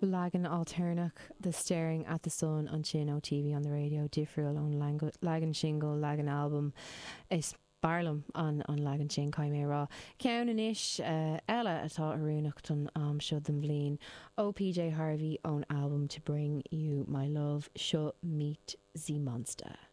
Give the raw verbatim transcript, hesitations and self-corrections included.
Lagan Alternach, the Staring at the Sun on Chin O T V on the radio, Differil on Lagan Shingle, Lagan album is Barlam on on Lagan Sin Caiimé Rá. Ceann in ish uh, Ella atá arúnachtan am seo them bhlín ó P J Harvey own album To Bring You My Love, seo Meet the Monster.